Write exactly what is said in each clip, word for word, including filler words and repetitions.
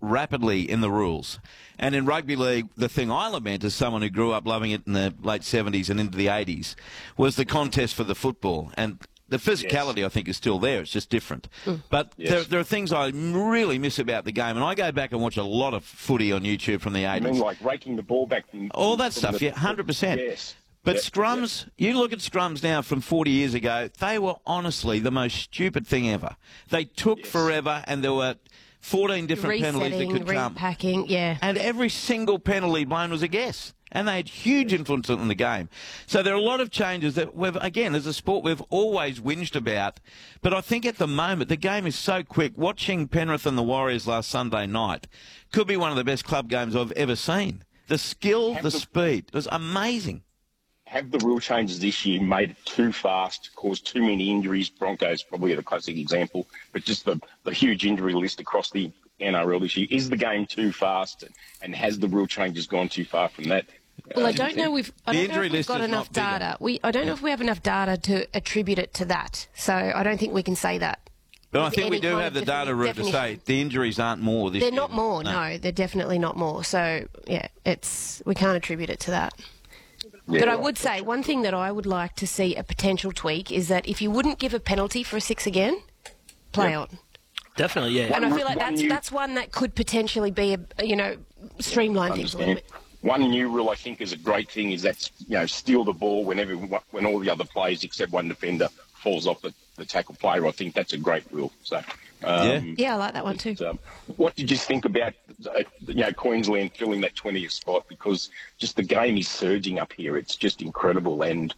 rapidly in the rules. And in rugby league, the thing I lament as someone who grew up loving it in the late seventies and into the eighties was the contest for the football. And the physicality, yes. I think, is still there. It's just different. Mm. But yes. there, there are things I really miss about the game. And I go back and watch a lot of footy on YouTube from the eighties. You mean like raking the ball back? From, All that from stuff, the, yeah, one hundred percent. Yes. But yep. scrums, yep. you look at scrums now from forty years ago, they were honestly the most stupid thing ever. They took yes. forever, and there were fourteen different Resetting, penalties that could come. repacking, yeah. And every single penalty blown was a guess. And they had huge influence on the game. So there are a lot of changes that, we've, again, as a sport, we've always whinged about. But I think at the moment, the game is so quick. Watching Penrith and the Warriors last Sunday night could be one of the best club games I've ever seen. The skill, the, the speed, it was amazing. Have the rule changes this year made it too fast, caused too many injuries? Broncos probably the classic example, but just the, the huge injury list across the N R L this year. Is the game too fast, and has the rule changes gone too far from that? Well, I don't know. We've I don't know if we've got enough data. We I don't know if we have enough data to attribute it to that. So I don't think we can say that. But I think we do have the data route to say the injuries aren't more this They're year. not more. No. no, they're definitely not more. So yeah, it's we can't attribute it to that. Yeah, but I would say one thing that I would like to see a potential tweak is that if you wouldn't give a penalty for a six again, play yep. on. Definitely, yeah. And I feel like that's new, that's one that could potentially be a you know streamline things a little bit. One new rule I think is a great thing is that you know steal the ball whenever when all the other players except one defender falls off the, the tackle player. I think that's a great rule. So um, yeah, yeah, I like that one too. Um, what did you think about uh, you know Queensland filling that twentieth spot? Because just the game is surging up here. It's just incredible, and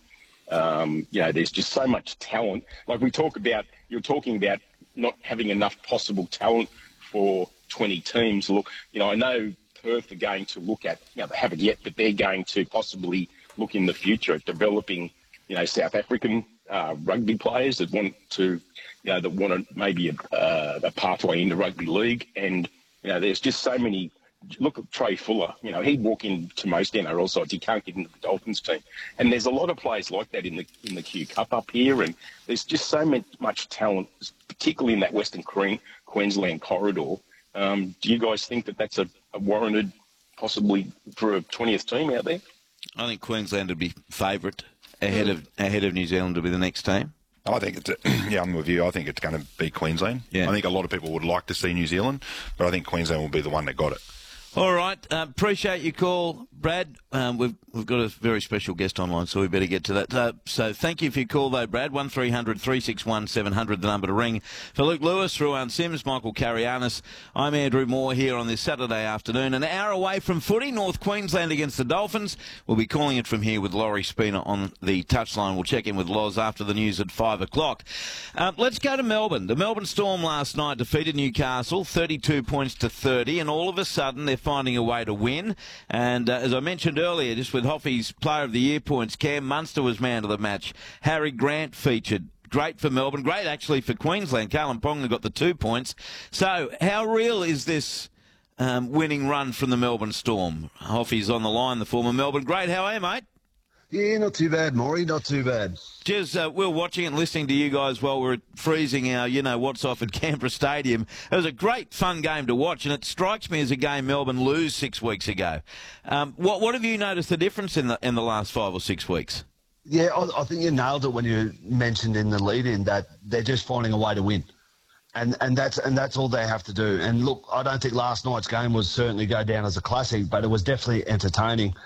um, you know there's just so much talent. Like we talk about, you're talking about not having enough possible talent for twenty teams. Look, you know I know Perth are going to look at, you know, they haven't yet, but they're going to possibly look in the future at developing, you know, South African uh, rugby players that want to, you know, that want to maybe a, uh, a pathway into rugby league. And, you know, there's just so many. Look at Trey Fuller. You know, he'd walk into most N R L sides. He can't get into the Dolphins team. And there's a lot of players like that in the in the Q Cup up here. And there's just so much, much talent, particularly in that Western Queensland corridor. Um, do you guys think that that's a, a warranted, possibly for a twentieth team out there? I think Queensland would be favourite ahead of ahead of New Zealand to be the next team. I think it's a, yeah, I'm with you. I think it's going to be Queensland. Yeah. I think a lot of people would like to see New Zealand, but I think Queensland will be the one that got it. All right, uh, appreciate your call, Brad. Um, we've we've got a very special guest online, so we better get to that. Uh, so thank you for your call, though, Brad. One three hundred three six one seven hundred, the number to ring. For Luke Lewis, Ruan Sims, Michael Carianis, I'm Andrew Moore here on this Saturday afternoon. An hour away from footy, North Queensland against the Dolphins. We'll be calling it from here with Laurie Spina on the touchline. We'll check in with Loz after the news at five o'clock. Uh, let's go to Melbourne. The Melbourne Storm last night defeated Newcastle, thirty-two points to thirty, and all of a sudden they're finding a way to win. And uh, as I mentioned earlier, just with Hoffy's Player of the Year points, Cam Munster was man of the match. Harry Grant featured. Great for Melbourne. Great, actually, for Queensland. Callum Ponga got the two points. So how real is this um, winning run from the Melbourne Storm? Hoffy's on the line, the former Melbourne great. How are you, mate? Yeah, not too bad, Maury, not too bad. Just, uh, we were watching and listening to you guys while we were freezing our, you know, what's off at Canberra Stadium. It was a great, fun game to watch, and it strikes me as a game Melbourne lose six weeks ago. Um, what, what have you noticed the difference in the in the last five or six weeks? Yeah, I, I think you nailed it when you mentioned in the lead-in that they're just finding a way to win. And and that's and that's all they have to do. And look, I don't think last night's game was certainly go down as a classic, but it was definitely entertaining.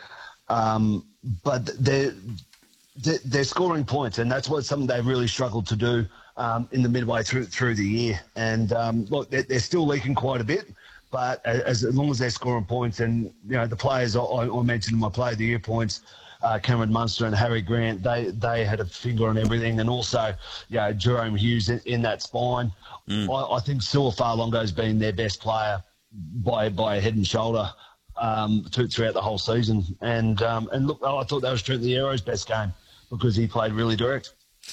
Um, but they're, they're scoring points, and that's what something they've really struggled to do um, in the midway through through the year. And um, look, they're, they're still leaking quite a bit, but as, as long as they're scoring points, and you know the players I, I mentioned in my Player of the Year points, uh, Cameron Munster and Harry Grant, they they had a finger on everything, and also you know Jerome Hughes in, in that spine. Mm. I, I think Sua Farlongo's been their best player by by a head and shoulder. Um, throughout the whole season. And um, and look, I thought that was Trent Loiero's best game because he played really direct.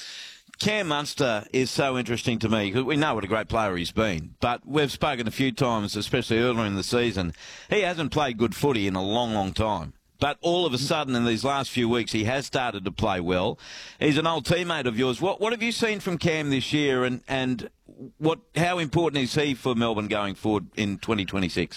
Cam Munster is so interesting to me because we know what a great player he's been, but we've spoken a few times, especially earlier in the season. He hasn't played good footy in a long, long time. But all of a sudden, in these last few weeks, he has started to play well. He's an old teammate of yours. What what have you seen from Cam this year, and, and what how important is he for Melbourne going forward in twenty twenty-six?